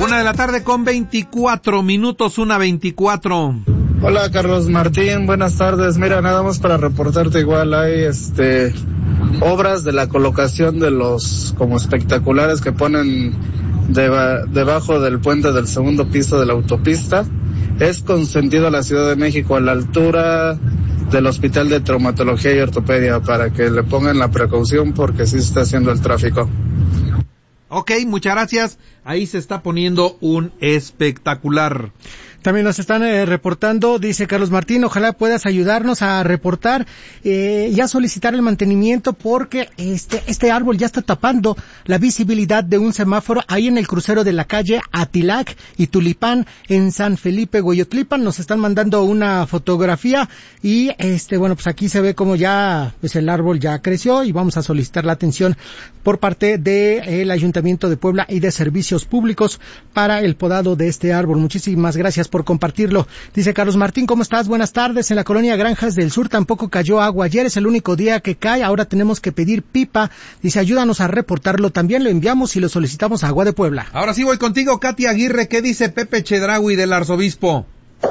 1:24 PM, 1:24. Hola Carlos Martín, buenas tardes. Mira, nada más para reportarte, igual hay obras de la colocación de los como espectaculares que ponen debajo del puente del segundo piso de la autopista. Es con sentido a la Ciudad de México, a la altura del Hospital de Traumatología y Ortopedia, para que le pongan la precaución porque sí se está haciendo el tráfico. Ok, muchas gracias. Ahí se está poniendo un espectacular. También nos están reportando, dice Carlos Martín, ojalá puedas ayudarnos a reportar y a solicitar el mantenimiento porque este árbol ya está tapando la visibilidad de un semáforo ahí en el crucero de la calle Atilac y Tulipán en San Felipe, Hueyotlipan. Nos están mandando una fotografía y pues aquí se ve como ya pues el árbol ya creció y vamos a solicitar la atención por parte del Ayuntamiento de Puebla y de Servicios Públicos para el podado de este árbol. Muchísimas gracias por compartirlo. Dice Carlos Martín, ¿cómo estás? Buenas tardes. En la colonia Granjas del Sur tampoco cayó agua. Ayer es el único día que cae. Ahora tenemos que pedir pipa. Dice, ayúdanos a reportarlo. También lo enviamos y lo solicitamos a Agua de Puebla. Ahora sí voy contigo, Katia Aguirre. ¿Qué dice Pepe Chedraui del Arzobispo?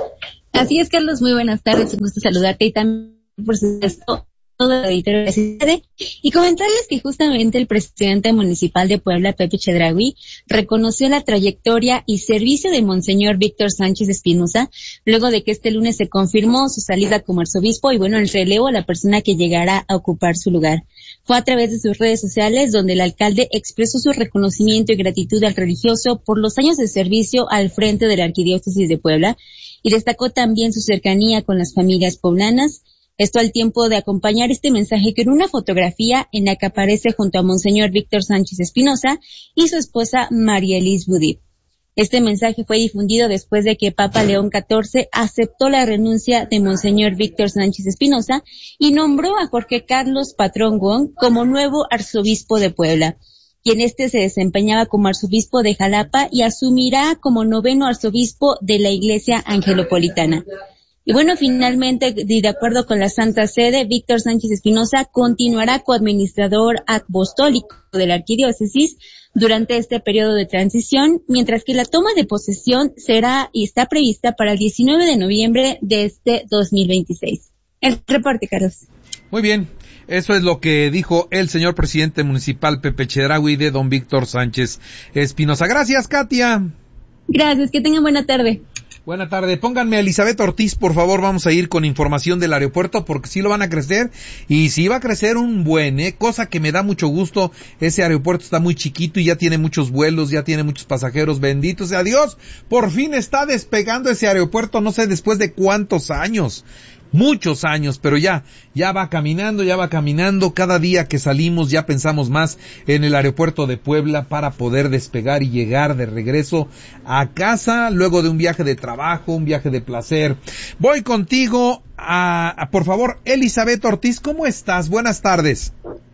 Así es, Carlos. Muy buenas tardes. Un gusto saludarte y también, por supuesto, todo el auditorio de CICD, y comentarles que justamente el presidente municipal de Puebla, Pepe Chedraui, reconoció la trayectoria y servicio de Monseñor Víctor Sánchez Espinosa, luego de que este lunes se confirmó su salida como arzobispo y el relevo a la persona que llegará a ocupar su lugar. Fue a través de sus redes sociales donde el alcalde expresó su reconocimiento y gratitud al religioso por los años de servicio al frente de la Arquidiócesis de Puebla, y destacó también su cercanía con las familias poblanas. Esto al tiempo de acompañar este mensaje con una fotografía en la que aparece junto a Monseñor Víctor Sánchez Espinosa y su esposa María Elis Budip. Este mensaje fue difundido después de que Papa León XIV aceptó la renuncia de Monseñor Víctor Sánchez Espinosa y nombró a Jorge Carlos Patrón Wong como nuevo arzobispo de Puebla, quien se desempeñaba como arzobispo de Jalapa y asumirá como noveno arzobispo de la Iglesia Angelopolitana. Y finalmente, de acuerdo con la Santa Sede, Víctor Sánchez Espinosa continuará coadministrador apostólico de la arquidiócesis durante este periodo de transición, mientras que la toma de posesión será y está prevista para el 19 de noviembre de este 2026. El reporte, Carlos. Muy bien. Eso es lo que dijo el señor presidente municipal Pepe Chedraui de don Víctor Sánchez Espinosa. Gracias, Katia. Gracias, que tengan buena tarde. Buena tarde. Pónganme a Elizabeth Ortiz, por favor. Vamos a ir con información del aeropuerto porque sí lo van a crecer y sí va a crecer un buen, cosa que me da mucho gusto. Ese aeropuerto está muy chiquito y ya tiene muchos vuelos, ya tiene muchos pasajeros. Bendito sea Dios. Por fin está despegando ese aeropuerto, no sé después de cuántos años. Muchos años, pero ya va caminando, cada día que salimos ya pensamos más en el aeropuerto de Puebla para poder despegar y llegar de regreso a casa luego de un viaje de trabajo, un viaje de placer. Voy contigo por favor, Elizabeth Ortiz, ¿cómo estás? Buenas tardes.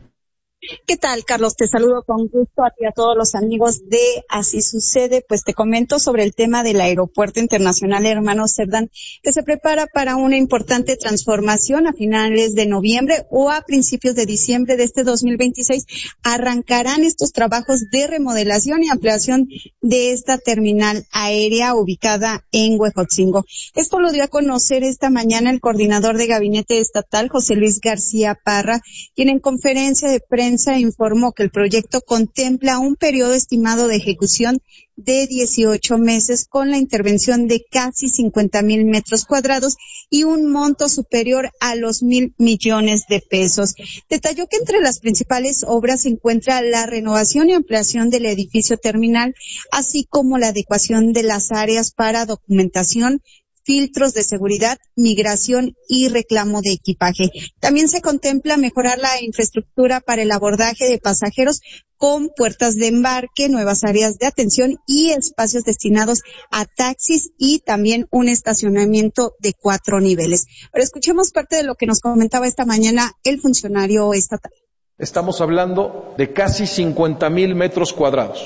¿Qué tal, Carlos? Te saludo con gusto a ti y a todos los amigos de Así Sucede. Pues te comento sobre el tema del Aeropuerto Internacional Hermano Cerdán, que se prepara para una importante transformación a finales de noviembre o a principios de diciembre de este 2026. Arrancarán estos trabajos de remodelación y ampliación de esta terminal aérea ubicada en Huejotzingo. Esto lo dio a conocer esta mañana el coordinador de Gabinete Estatal, José Luis García Parra, quien en conferencia de prensa informó que el proyecto contempla un periodo estimado de ejecución de 18 meses con la intervención de casi 50,000 metros cuadrados y un monto superior a los 1,000 millones de pesos. Detalló que entre las principales obras se encuentra la renovación y ampliación del edificio terminal, así como la adecuación de las áreas para documentación, filtros de seguridad, migración y reclamo de equipaje. También se contempla mejorar la infraestructura para el abordaje de pasajeros con puertas de embarque, nuevas áreas de atención y espacios destinados a taxis y también un estacionamiento de 4 niveles. Pero escuchemos parte de lo que nos comentaba esta mañana el funcionario estatal. Estamos hablando de casi 50,000 metros cuadrados,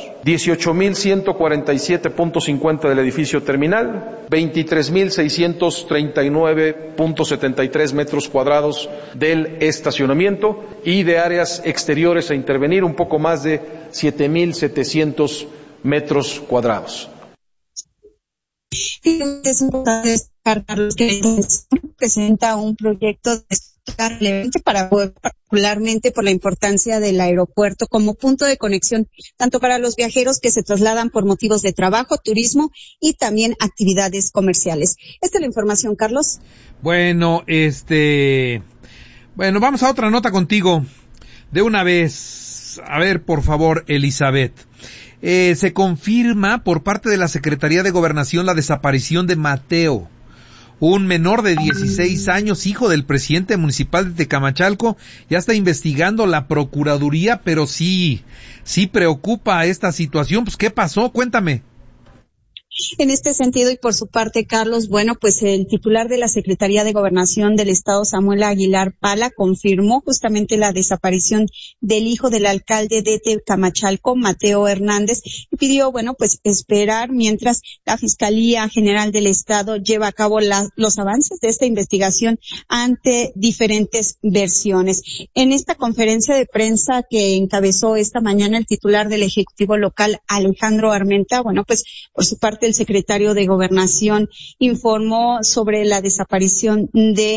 18,147.50 del edificio terminal, 23,639.73 metros cuadrados del estacionamiento y de áreas exteriores a intervenir un poco más de 7,700 metros cuadrados. Es importante destacar, Carlos, que presenta un proyecto relevante para Puebla, particularmente por la importancia del aeropuerto como punto de conexión, tanto para los viajeros que se trasladan por motivos de trabajo, turismo y también actividades comerciales. Esta es la información, Carlos. Bueno, vamos a otra nota contigo. De una vez, a ver, por favor, Elizabeth. Se confirma por parte de la Secretaría de Gobernación la desaparición de Mateo, un menor de 16 años, hijo del presidente municipal de Tecamachalco. Ya está investigando la Procuraduría, pero sí preocupa esta situación. Pues, ¿qué pasó? Cuéntame. En este sentido, y por su parte, Carlos, bueno, pues el titular de la Secretaría de Gobernación del Estado, Samuel Aguilar Pala, confirmó justamente la desaparición del hijo del alcalde de Tecamachalco, Mateo Hernández, y pidió, bueno, pues esperar mientras la Fiscalía General del Estado lleva a cabo los avances de esta investigación ante diferentes versiones. En esta conferencia de prensa que encabezó esta mañana el titular del Ejecutivo local, Alejandro Armenta, bueno, pues por su parte el secretario de Gobernación informó sobre la desaparición de